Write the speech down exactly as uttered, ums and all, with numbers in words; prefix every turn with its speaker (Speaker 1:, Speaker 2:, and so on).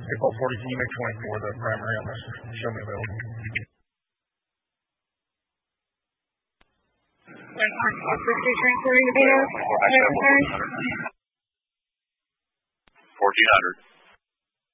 Speaker 1: April forty, can you make twenty-four the primary on this? Show me available.
Speaker 2: fourteen hundred.